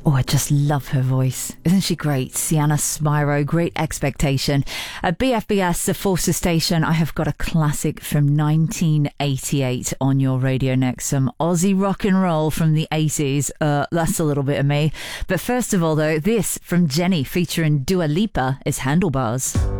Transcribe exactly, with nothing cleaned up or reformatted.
Oh, I just love her voice. Isn't she great? Sienna Smiro, Great Expectation. At B F B S, the Forces Station, I have got a classic from nineteen eighty-eight on your radio next. Some Aussie rock and roll from the eighties. Uh, that's a little bit of me. But first of all, though, this from Jenny featuring Dua Lipa is Handlebars.